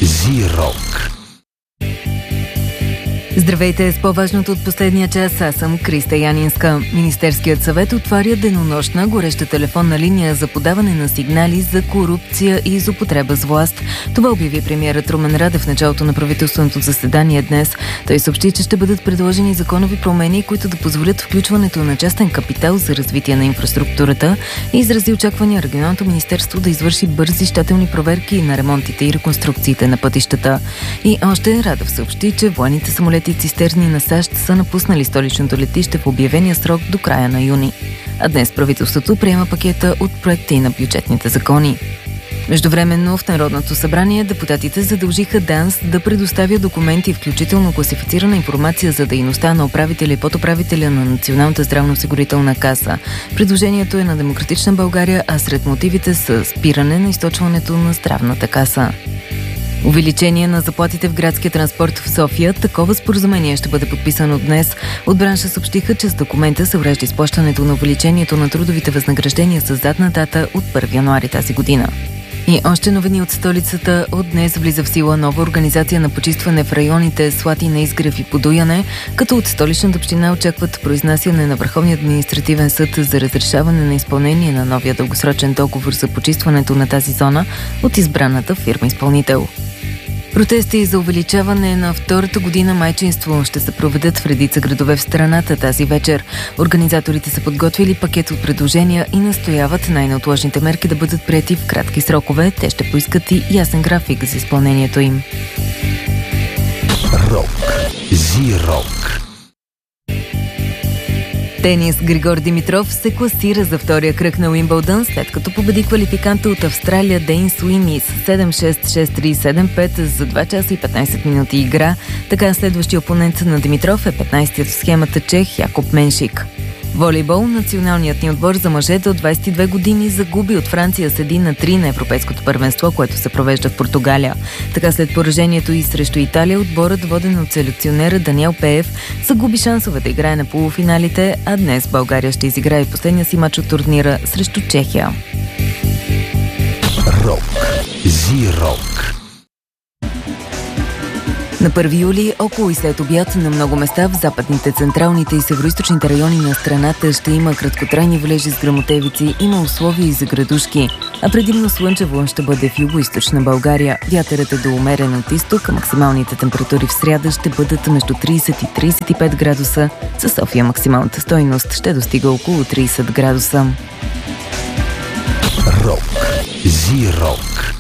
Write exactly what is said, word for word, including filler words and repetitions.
Зирок. Здравейте, с по-важното от последния час. Аз съм Криста Янинска. Министерският съвет отваря денонощна гореща телефонна линия за подаване на сигнали за корупция и злоупотреба с власт. Това обяви премиерът Румен Радев в началото на правителственото заседание днес. Той съобщи, че ще бъдат предложени законови промени, които да позволят включването на частен капитал за развитие на инфраструктурата и изрази очаквания регионалното министерство да извърши бързи щателни проверки на ремонтите и реконструкциите на пътищата. И още Радев съобщи, че военните самолети и цистерни на САЩ са напуснали столичното летище в обявения срок до края на юни. А днес правителството приема пакета от проекти на бюджетните закони. Междувременно в Народното събрание депутатите задължиха ДАНС да предоставя документи, включително класифицирана информация за дейността на управителя и подуправителя на Националната здравноосигурителна каса. Предложението е на Демократична България, а сред мотивите са спиране на източването на здравната каса. Увеличение на заплатите в градския транспорт в София. Такова споразумение ще бъде подписано днес. От бранша съобщиха, че с документа се урежда изплащането на увеличението на трудовите възнаграждения с задна дата от първи януари тази година. И още новини от столицата. От днес влиза в сила нова организация на почистване в районите Слатина, Изгрев и Подуяне, като от столичната община очакват произнасяне на Върховния административен съд за разрешаване на изпълнение на новия дългосрочен договор за почистването на тази зона от избраната фирма-изпълнител. Протести за увеличаване на втората година майчинство ще се проведат в редица градове в страната тази вечер. Организаторите са подготвили пакет от предложения и настояват най-неотложните мерки да бъдат приети в кратки срокове. Те ще поискат и ясен график за изпълнението им. Рок. Зирок. Тенис. Григор Димитров се класира за втория кръг на Уимбълдън, след като победи квалификанта от Австралия Дейн Суини с седем шест, шест три, седем пет за два часа и петнайсет минути игра. Така следващия опонент на Димитров е петнайсетият в схемата чех Якоб Меншик. Волейбол. Националният ни отбор за мъже до двайсет и две години загуби от Франция с един на три на Европейското първенство, което се провежда в Португалия. Така след поражението и срещу Италия, отборът, воден от селекционера Даниел Пеев, загуби шансове да играе на полуфиналите, а днес България ще изиграе последния си мач от турнира срещу Чехия. Рок. Зирок. На първи юли, около и след обяд, на много места в западните, централните и североизточните райони на страната ще има краткотрайни валежи с гръмотевици, има условия и за градушки, а предимно слънчево ще бъде в югоизточна България. Вятърът е до умерен от изток, а максималните температури в сряда ще бъдат между трийсет и трийсет и пет градуса. Със София максималната стойност ще достига около трийсет градуса. Рок. Зирок.